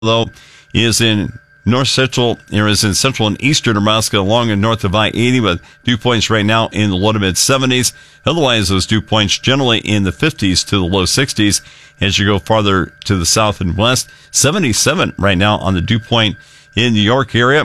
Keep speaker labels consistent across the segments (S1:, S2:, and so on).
S1: though, is in central and eastern Nebraska along and north of I-80 with dew points right now in the low to mid 70s. Otherwise, those dew points generally in the 50s to the low 60s as you go farther to the south and west. 77 right now on the dew point in the York area.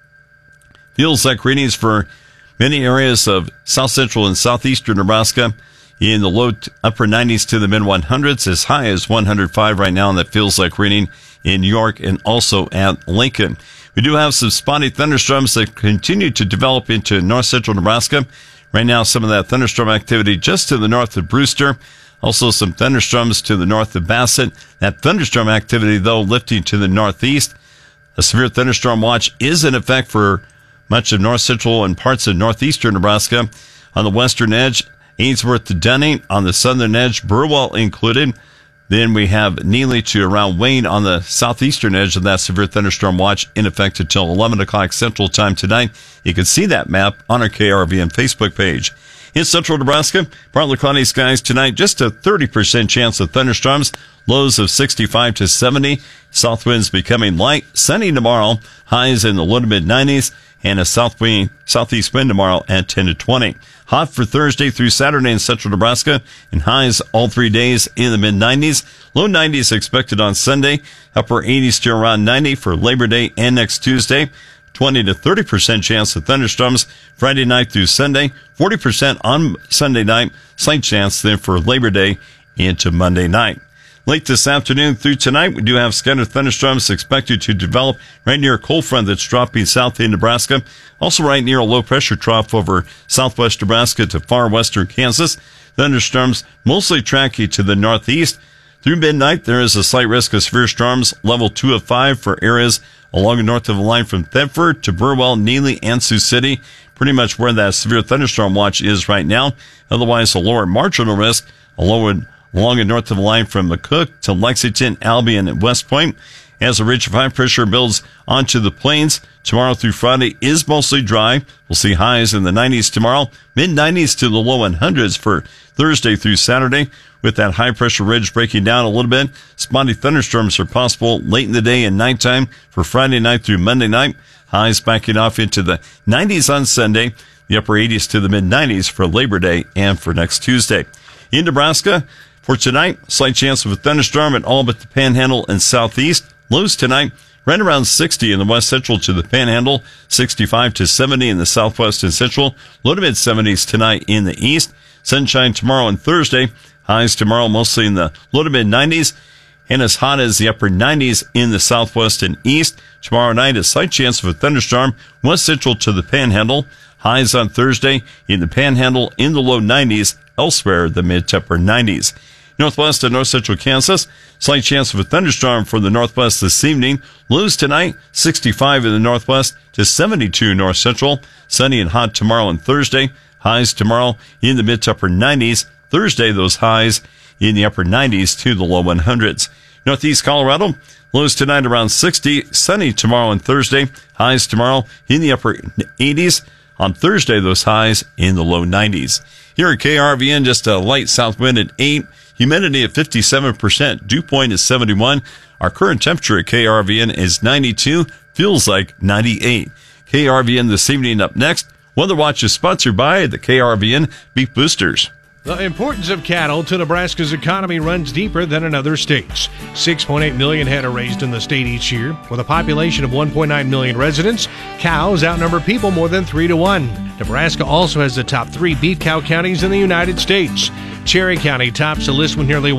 S1: Feels like readings for many areas of south central and southeastern Nebraska in the low upper 90s to the mid 100s, as high as 105 right now, and that feels like reading in York and also at Lincoln. We do have some spotty thunderstorms that continue to develop into north central Nebraska. Right now, some of that thunderstorm activity just to the north of Brewster. Also some thunderstorms to the north of Bassett. That thunderstorm activity, though, lifting to the northeast. A severe thunderstorm watch is in effect for much of north central and parts of northeastern Nebraska. On the western edge, Ainsworth to Dunning. On the southern edge, Burwell included. Then we have Neely to around Wayne on the southeastern edge of that severe thunderstorm watch in effect until 11 o'clock Central Time tonight. You can see that map on our KRVN Facebook page. In central Nebraska, partly cloudy skies tonight, just a 30% chance of thunderstorms, lows of 65 to 70. South winds becoming light. Sunny tomorrow, highs in the low to mid 90s, and a southeast wind tomorrow at 10 to 20. Hot for Thursday through Saturday in central Nebraska, and highs all 3 days in the mid 90s. Low 90s expected on Sunday, upper 80s to around 90 for Labor Day and next Tuesday. 20 to 30% chance of thunderstorms Friday night through Sunday, 40% on Sunday night, slight chance then for Labor Day into Monday night. Late this afternoon through tonight, we do have scattered thunderstorms expected to develop right near a cold front that's dropping south in Nebraska. Also right near a low pressure trough over southwest Nebraska to far western Kansas. Thunderstorms mostly tracking to the northeast. Through midnight, there is a slight risk of severe storms, level 2 of 5 for areas along the north of the line from Thetford to Burwell, Neely, and Sioux City. Pretty much where that severe thunderstorm watch is right now. Otherwise, a lower marginal risk along and north of the line from McCook to Lexington, Albion, and West Point. As a ridge of high pressure builds onto the plains, tomorrow through Friday is mostly dry. We'll see highs in the 90s tomorrow, mid-90s to the low 100s for Thursday through Saturday. With that high pressure ridge breaking down a little bit, spotty thunderstorms are possible late in the day and nighttime for Friday night through Monday night. Highs backing off into the 90s on Sunday, the upper 80s to the mid-90s for Labor Day and for next Tuesday. In Nebraska, for tonight, slight chance of a thunderstorm at all but the Panhandle and southeast. Lows tonight, right around 60 in the west central to the Panhandle, 65 to 70 in the southwest and central, low to mid 70s tonight in the east. Sunshine tomorrow and Thursday, highs tomorrow mostly in the low to mid 90s, and as hot as the upper 90s in the southwest and east. Tomorrow night, a slight chance of a thunderstorm west central to the Panhandle. Highs on Thursday in the Panhandle in the low 90s, elsewhere the mid to upper 90s. Northwest and north central Kansas, slight chance of a thunderstorm for the northwest this evening. Lows tonight, 65 in the northwest to 72 north central. Sunny and hot tomorrow and Thursday. Highs tomorrow in the mid to upper 90s. Thursday, those highs in the upper 90s to the low 100s. Northeast Colorado, lows tonight around 60. Sunny tomorrow and Thursday. Highs tomorrow in the upper 80s. On Thursday, those highs in the low 90s. Here at KRVN, just a light south wind at 8. Humidity at 57%. Dew point is 71. Our current temperature at KRVN is 92. Feels like 98. KRVN this evening up next. Weather Watch is sponsored by the KRVN Beef Boosters.
S2: The importance of cattle to Nebraska's economy runs deeper than in other states. 6.8 million head are raised in the state each year. With a population of 1.9 million residents, cows outnumber people more than 3 to 1. Nebraska also has the top 3 beef cow counties in the United States. Cherry County tops the list with nearly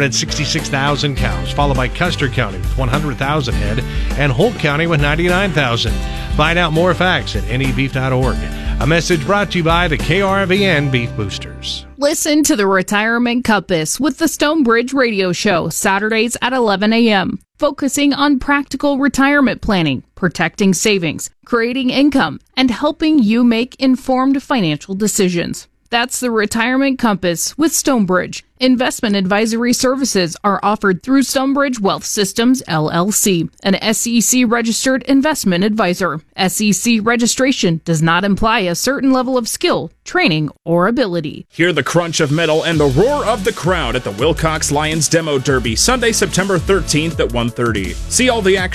S2: 166,000 cows, followed by Custer County with 100,000 head and Holt County with 99,000. Find out more facts at nebeef.org. A message brought to you by the KRVN Beef Boosters.
S3: Listen to the Retirement Compass with the Stonebridge Radio Show, Saturdays at 11 a.m., focusing on practical retirement planning, protecting savings, creating income, and helping you make informed financial decisions. That's the Retirement Compass with Stonebridge. Investment advisory services are offered through Stonebridge Wealth Systems, LLC, an SEC-registered investment advisor. SEC registration does not imply a certain level of skill, training, or ability.
S4: Hear the crunch of metal and the roar of the crowd at the Wilcox Lions Demo Derby, Sunday, September 13th at 1:30. See all the action